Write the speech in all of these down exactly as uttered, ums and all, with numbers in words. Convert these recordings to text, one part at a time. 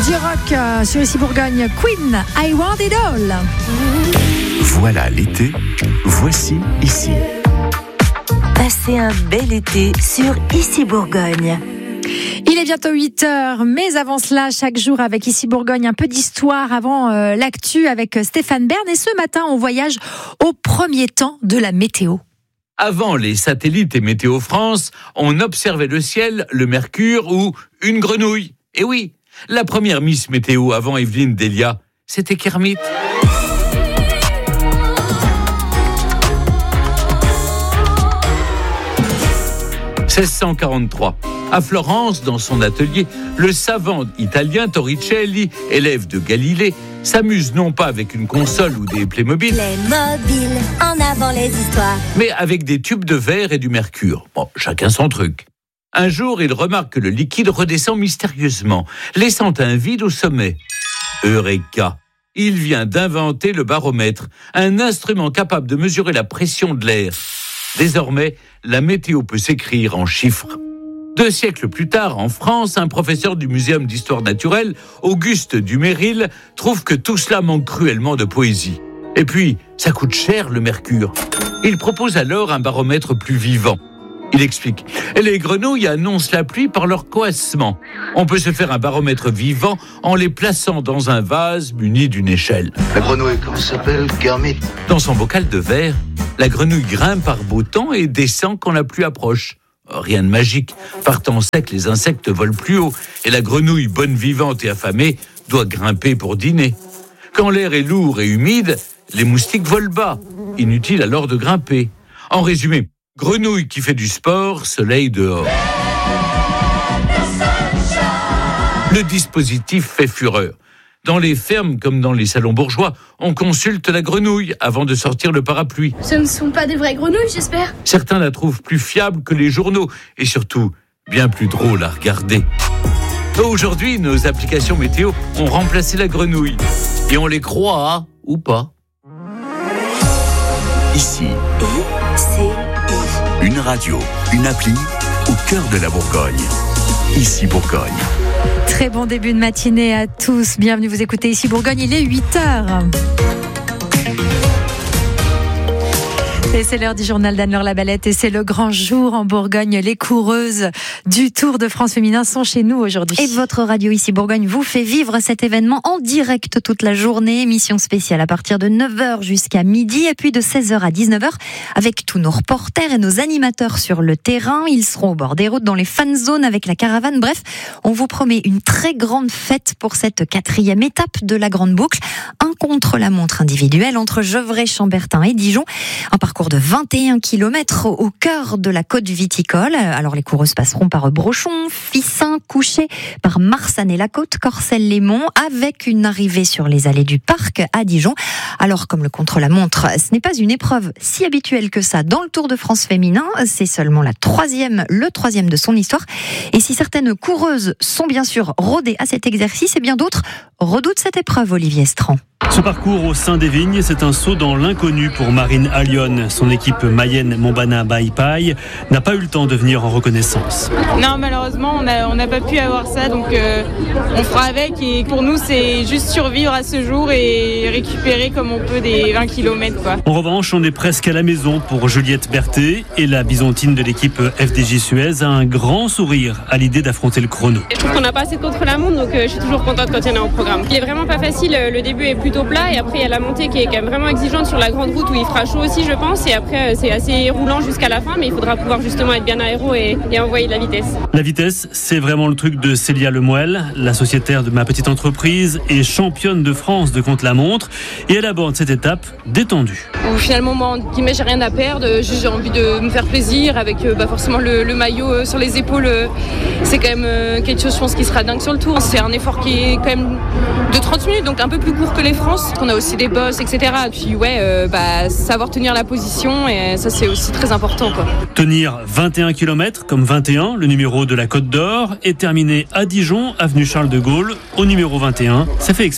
du rock euh, sur Ici Bourgogne. Queen, I Want It All. Voilà l'été, voici Ici. Passez un bel été sur Ici Bourgogne. Il est bientôt huit heures, mais avant cela, chaque jour avec Ici Bourgogne, un peu d'histoire avant euh, l'actu avec Stéphane Bern. Et ce matin, on voyage au premier temps de la météo. Avant les satellites et Météo France, on observait le ciel, le mercure ou une grenouille. Et oui, la première Miss Météo avant Evelyne Delia, c'était Kermit. seize cent quarante-trois. À Florence, dans son atelier, le savant italien Torricelli, élève de Galilée, s'amuse non pas avec une console ou des Playmobil, Playmobil, en avant les histoires, mais avec des tubes de verre et du mercure. Bon, chacun son truc. Un jour, il remarque que le liquide redescend mystérieusement, laissant un vide au sommet. Eureka! Il vient d'inventer le baromètre, un instrument capable de mesurer la pression de l'air. Désormais, la météo peut s'écrire en chiffres. Deux siècles plus tard, en France, un professeur du Muséum d'histoire naturelle, Auguste Duméril, trouve que tout cela manque cruellement de poésie. Et puis, ça coûte cher le mercure. Il propose alors un baromètre plus vivant. Il explique, les grenouilles annoncent la pluie par leur coassement. On peut se faire un baromètre vivant en les plaçant dans un vase muni d'une échelle. La grenouille, comment s'appelle? Kermit. Dans son bocal de verre, la grenouille grimpe par beau temps et descend quand la pluie approche. Rien de magique. Par temps sec, les insectes volent plus haut et la grenouille, bonne vivante et affamée, doit grimper pour dîner. Quand l'air est lourd et humide, les moustiques volent bas. Inutile alors de grimper. En résumé, grenouille qui fait du sport, soleil dehors. Le dispositif fait fureur. Dans les fermes comme dans les salons bourgeois, on consulte la grenouille avant de sortir le parapluie. Ce ne sont pas des vraies grenouilles, j'espère. Certains la trouvent plus fiable que les journaux et surtout bien plus drôle à regarder. Aujourd'hui, nos applications météo ont remplacé la grenouille. Et on les croit, hein, ou pas. Ici, I-C-I. une radio, une appli au cœur de la Bourgogne. Ici Bourgogne. Très bon début de matinée à tous. Bienvenue vous écouter Ici Bourgogne, il est huit heures. Et c'est l'heure du journal d'Anne-Laure Labalette et c'est le grand jour en Bourgogne. Les coureuses du Tour de France féminin sont chez nous aujourd'hui. Et votre radio Ici Bourgogne vous fait vivre cet événement en direct toute la journée. Émission spéciale à partir de neuf heures jusqu'à midi et puis de seize heures à dix-neuf heures avec tous nos reporters et nos animateurs sur le terrain. Ils seront au bord des routes dans les fan zones avec la caravane. Bref, on vous promet une très grande fête pour cette quatrième étape de la Grande Boucle. Un contre-la-montre individuel entre Gevrey, Chambertin et Dijon. Un parcours de vingt et un kilomètres au cœur de la côte viticole. Alors les coureuses passeront par Brochon, Fissin, Couché, par Marsanne-et-la-Côte, Corcelles-les-Monts, avec une arrivée sur les allées du parc à Dijon. Alors comme le contre-la-montre, ce n'est pas une épreuve si habituelle que ça dans le Tour de France féminin, c'est seulement la troisième, le troisième de son histoire. Et si certaines coureuses sont bien sûr rodées à cet exercice, et bien d'autres redoutent cette épreuve, Olivier Estran. Ce parcours au sein des vignes, c'est un saut dans l'inconnu pour Marine Allione. Son équipe Mayenne Montbana Baïpaï n'a pas eu le temps de venir en reconnaissance. Non, malheureusement, on n'a on n'a pas pu avoir ça, donc euh, on fera avec. Et pour nous, c'est juste survivre à ce jour et récupérer comme on peut des vingt kilomètres. Quoi. En revanche, on est presque à la maison pour Juliette Berthet et la byzantine de l'équipe F D J Suez a un grand sourire à l'idée d'affronter le chrono. Je trouve qu'on n'a pas assez de contre-la-montre, donc euh, je suis toujours contente quand il y en a au programme. Il est vraiment pas facile, le début est plutôt plat et après il y a la montée qui est quand même vraiment exigeante sur la grande route où il fera chaud aussi je pense et après c'est assez roulant jusqu'à la fin mais il faudra pouvoir justement être bien aéro et, et envoyer de la vitesse. La vitesse, c'est vraiment le truc de Célia Lemoelle, la sociétaire de ma petite entreprise et championne de France de contre-la-montre et elle aborde cette étape détendue. Où finalement moi en guillemets j'ai rien à perdre, j'ai envie de me faire plaisir avec bah, forcément le, le maillot sur les épaules, c'est quand même quelque chose je pense qui sera dingue sur le tour, c'est un effort qui est quand même de trente minutes donc un peu plus court que les France. On a aussi des bosses, et cetera. Et puis ouais, euh, bah, savoir tenir la position, et ça c'est aussi très important. Quoi. Tenir vingt et un kilomètres comme vingt et un, le numéro de la Côte d'Or, et terminer à Dijon, avenue Charles de Gaulle, au numéro vingt et un. Ça fait exprès.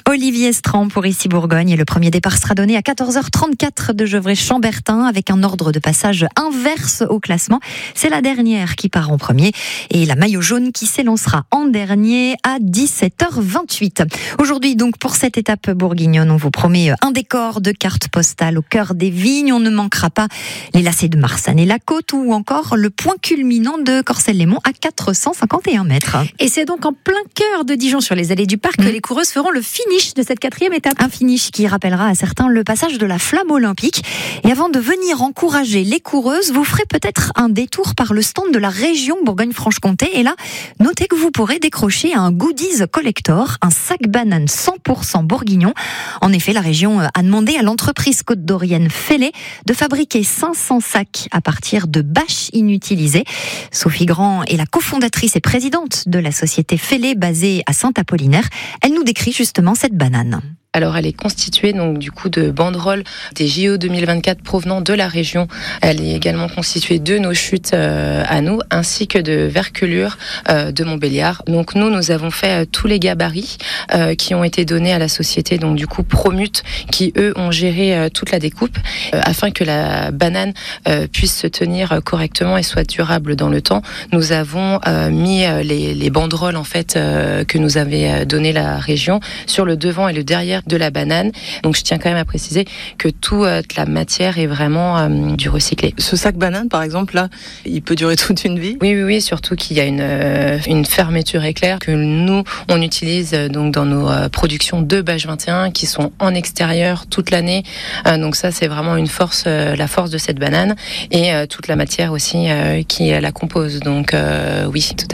Olivier Strand pour Ici Bourgogne et le premier départ sera donné à quatorze heures trente-quatre de Gevrey-Chambertin avec un ordre de passage inverse au classement. C'est la dernière qui part en premier et la maillot jaune qui s'élancera en dernier à dix-sept heures vingt-huit. Aujourd'hui donc pour cette étape bourguignonne, on vous promet un décor de cartes postales au cœur des vignes. On ne manquera pas les lacets de Marsanne et la Côte ou encore le point culminant de Corcelles-les-Monts à quatre cent cinquante et un mètres. Et c'est donc en plein cœur de Dijon sur les allées du parc mmh. que les coureuses feront le finish de cette quatrième étape. Un finish qui rappellera à certains le passage de la flamme olympique. Et avant de venir encourager les coureuses, vous ferez peut-être un détour par le stand de la région Bourgogne-Franche-Comté. Et là, notez que vous pourrez décrocher un goodies collector, un sac banane cent pour cent bourguignon. En effet, la région a demandé à l'entreprise côte-dorienne Fellé de fabriquer cinq cents sacs à partir de bâches inutilisées. Sophie Grand est la cofondatrice et présidente de la société Fellé basée à Saint-Apollinaire. Elle nous décrit justement cette banane. Alors elle est constituée donc du coup de banderoles des J O deux mille vingt-quatre provenant de la région. Elle est également constituée de nos chutes euh, à nous ainsi que de verculures euh, de Montbéliard. Donc nous nous avons fait euh, tous les gabarits euh, qui ont été donnés à la société donc du coup Promute qui eux ont géré euh, toute la découpe euh, afin que la banane euh, puisse se tenir euh, correctement et soit durable dans le temps. Nous avons euh, mis euh, les, les banderoles en fait euh, que nous avait euh, donné la région sur le devant et le derrière de la banane. Donc je tiens quand même à préciser que toute la matière est vraiment euh, du recyclé. Ce sac banane par exemple là, il peut durer toute une vie ? Oui oui oui, surtout qu'il y a une euh, une fermeture éclair que nous on utilise euh, donc dans nos euh, productions de bâche vingt et un qui sont en extérieur toute l'année. Euh, donc ça c'est vraiment une force euh, la force de cette banane et euh, toute la matière aussi euh, qui la compose. Donc euh, oui, tout à fait.